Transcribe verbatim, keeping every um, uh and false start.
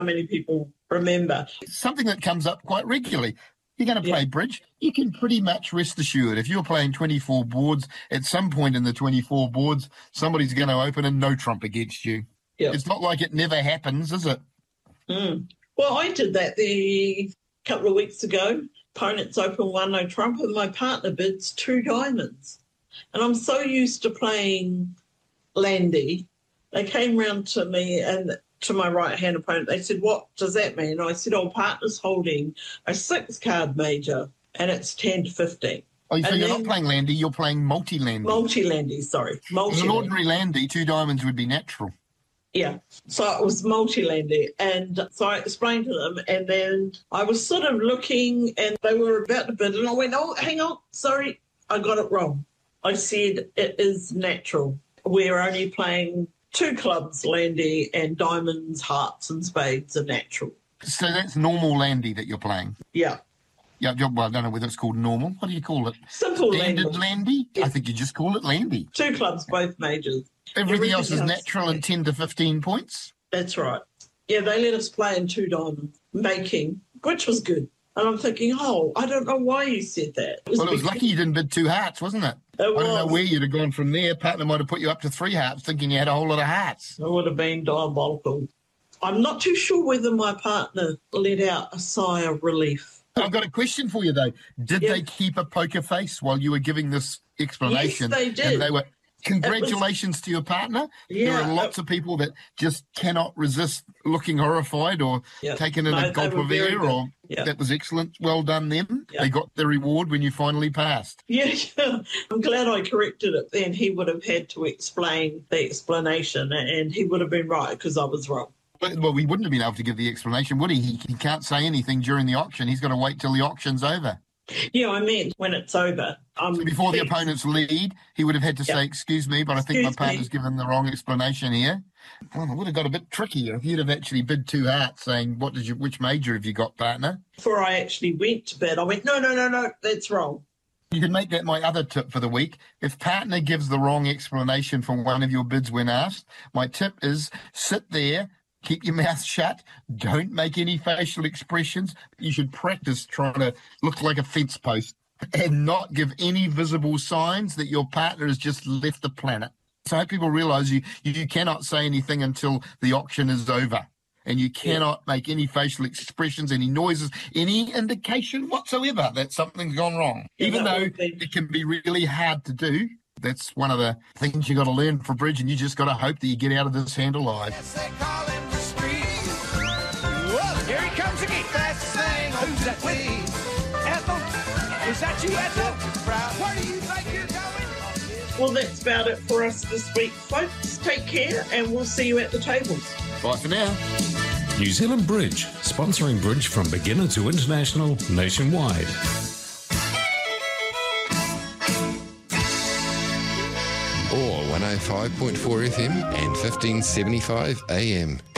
many people remember. Something that comes up quite regularly. You're going to play yeah. bridge, you can pretty much rest assured if you're playing twenty-four boards, at some point in the twenty-four boards, somebody's going to open a no trump against you. Yep. It's not like it never happens, is it? Mm. Well, I did that the couple of weeks ago. Opponents open one no trump and my partner bids two diamonds. And I'm so used to playing Landy. They came round to me and to my right-hand opponent. They said, what does that mean? And I said, oh, partner's holding a six-card major and it's ten to fifteen. Oh, so and you're then, not playing Landy, you're playing multi-Landy. Multi-Landy, sorry. Multi-Landy. An ordinary Landy, two diamonds would be natural. Yeah, so it was multi-Landy. And so I explained to them, and then I was sort of looking, and they were about to bid, and I went, oh, hang on, sorry, I got it wrong. I said it is natural. We're only playing two clubs, Landy, and diamonds, hearts and spades are natural. So that's normal Landy that you're playing? Yeah. Yeah, well, I don't know whether it's called normal. What do you call it? Simple Standard Landy? Yeah. I think you just call it Landy. Two clubs, both majors. Everything, Everything else is else natural and ten to fifteen points? That's right. Yeah, they let us play in two diamonds, making, which was good. And I'm thinking, oh, I don't know why you said that. It was well, it was lucky you didn't bid two hearts, wasn't it? It I was. don't know where you'd have gone from there. Partner might have put you up to three hearts thinking you had a whole lot of hearts. It would have been diabolical. I'm not too sure whether my partner let out a sigh of relief. I've got a question for you, though. Did yep. they keep a poker face while you were giving this explanation? Yes, they did. And they were... Congratulations was, to your partner. Yeah, there are lots it, of people that just cannot resist looking horrified or yep. taking in no, a gulp of air. Or yep. That was excellent. Well done, them. Yep. They got the reward when you finally passed. Yeah, I'm glad I corrected it. Then he would have had to explain the explanation, and he would have been right because I was wrong. Well, we wouldn't have been able to give the explanation, would he? He, he can't say anything during the auction. He's got to wait till the auction's over. Yeah, I meant when it's over. Um, so before the opponent's lead, he would have had to yep. say, excuse me, but I think excuse my partner's me. given the wrong explanation here. Well, it would have got a bit trickier if you'd have actually bid two hearts saying, "What did you? Which major have you got, partner?" Before I actually went to bed, I went, no, no, no, no, that's wrong. You can make that my other tip for the week. If partner gives the wrong explanation for one of your bids when asked, my tip is sit there, keep your mouth shut, don't make any facial expressions. You should practice trying to look like a fence post and not give any visible signs that your partner has just left the planet. So I hope people realise you, you cannot say anything until the auction is over. And you cannot make any facial expressions, any noises, any indication whatsoever that something's gone wrong. Yeah, Even though it can be really hard to do, that's one of the things you got to learn for bridge, and you just got to hope that you get out of this hand alive. Yes, they call him the street. Whoa, here he comes again. That's thing. Who's that with? Ethel? Is that you, Ethel? Where do you think you're going? Well, that's about it for us this week, folks. Take care, and we'll see you at the tables. Bye for now. New Zealand Bridge, sponsoring bridge from beginner to international nationwide. Or one oh five point four F M and fifteen seventy-five A M.